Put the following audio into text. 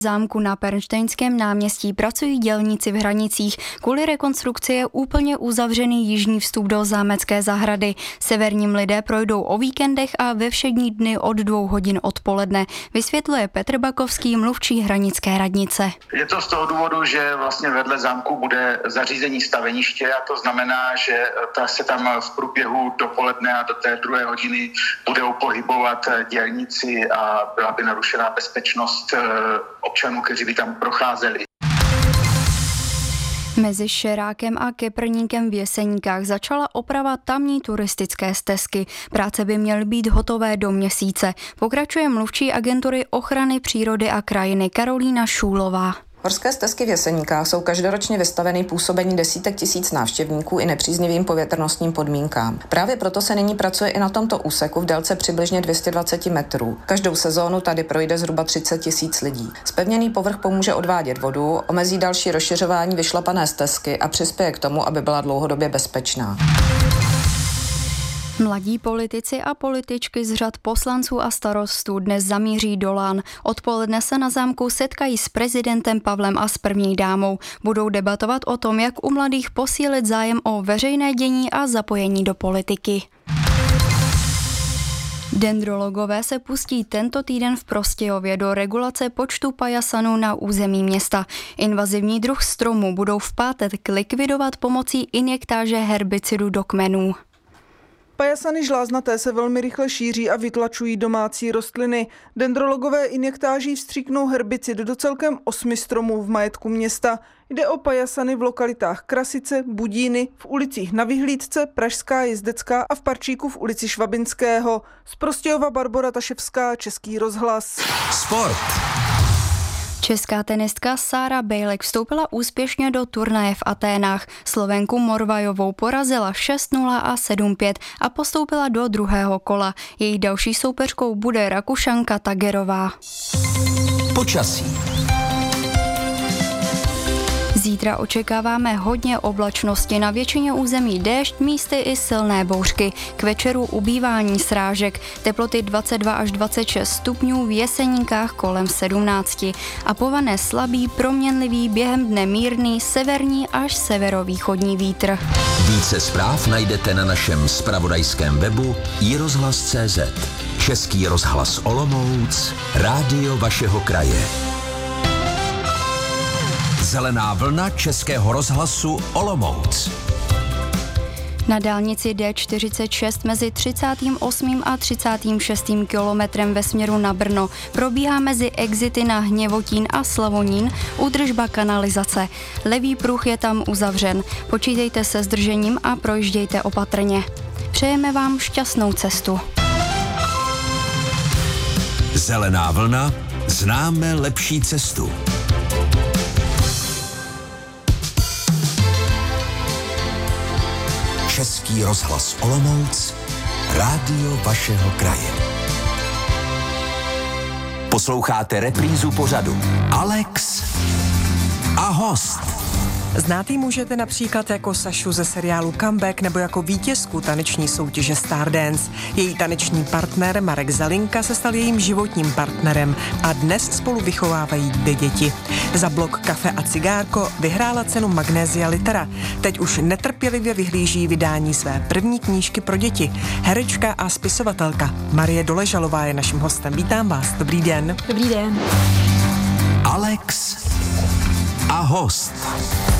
Zámku na Pernštejnském náměstí pracují dělníci v Hranicích. Kvůli rekonstrukci je úplně uzavřený jižní vstup do zámecké zahrady. Severním lidé projdou o víkendech a ve všední dny od 2 hodin odpoledne, vysvětluje Petr Bakovský, mluvčí hranické radnice. Je to z toho důvodu, že vlastně vedle zámku bude zařízení staveniště a to znamená, že se tam v průběhu dopoledne a do té 2 hodiny budou pohybovat dělníci a byla by narušená bezpečnost občanů, kteří by tam procházeli. Mezi Šerákem a Keprníkem v Jeseníkách začala oprava tamní turistické stezky. Práce by měly být hotové do měsíce. Pokračuje mluvčí agentury ochrany přírody a krajiny Karolína Šůlová. Horské stezky v Jeseníkách jsou každoročně vystaveny působení desítek tisíc návštěvníků i nepříznivým povětrnostním podmínkám. Právě proto se nyní pracuje i na tomto úseku v délce přibližně 220 metrů. Každou sezónu tady projde zhruba 30 tisíc lidí. Zpevněný povrch pomůže odvádět vodu, omezí další rozšiřování vyšlapané stezky a přispěje k tomu, aby byla dlouhodobě bezpečná. Mladí politici a političky z řad poslanců a starostů dnes zamíří do Lán. Odpoledne se na zámku setkají s prezidentem Pavlem a s první dámou. Budou debatovat o tom, jak u mladých posílit zájem o veřejné dění a zapojení do politiky. Dendrologové se pustí tento týden v Prostějově do regulace počtu pajasanů na území města. Invazivní druh stromu budou v pátek likvidovat pomocí injektáže herbicidu do kmenů. Pajasany žláznaté se velmi rychle šíří a vytlačují domácí rostliny. Dendrologové injektáží vstříknou herbicid do celkem 8 stromů v majetku města. Jde o pajasany v lokalitách Krasice, Budíny, v ulicích Na Vyhlídce, Pražská, Jezdecká a v Parčíku v ulici Švabinského. Z Prostějova Barbora Taševská, Český rozhlas. Sport. Česká tenistka Sára Bejlek vstoupila úspěšně do turnaje v Aténách. Slovenku Morvajovou porazila 6-0 a 7-5 a postoupila do druhého kola. Její další soupeřkou bude Rakušanka Tagerová. Počasí. Zítra očekáváme hodně oblačnosti, na většině území déšť, místy i silné bouřky. K večeru ubývání srážek, teploty 22 až 26 stupňů, v Jeseníkách kolem 17. A povane slabý, proměnlivý, během dne mírný, severní až severovýchodní vítr. Více zpráv najdete na našem zpravodajském webu iRozhlas.cz. Český rozhlas Olomouc, rádio vašeho kraje. Zelená vlna Českého rozhlasu Olomouc. Na dálnici D46 mezi 38. a 36. kilometrem ve směru na Brno probíhá mezi exity na Hněvotín a Slavonín údržba kanalizace. Levý pruh je tam uzavřen. Počítejte se zdržením a projíždějte opatrně. Přejeme vám šťastnou cestu. Zelená vlna, známe lepší cestu. Český rozhlas Olomouc, rádio vašeho kraje. Posloucháte reprízu pořadu Alex a host. Znát ji můžete například jako Sašu ze seriálu Comeback nebo jako vítězku taneční soutěže Stardance. Její taneční partner Marek Zalinka se stal jejím životním partnerem a dnes spolu vychovávají 2 děti. Za blok Kafe a cigárko vyhrála cenu Magnésia Litera. Teď už netrpělivě vyhlíží vydání své první knížky pro děti. Herečka a spisovatelka Marie Doležalová je naším hostem. Vítám vás. Dobrý den. Dobrý den. Alex a host.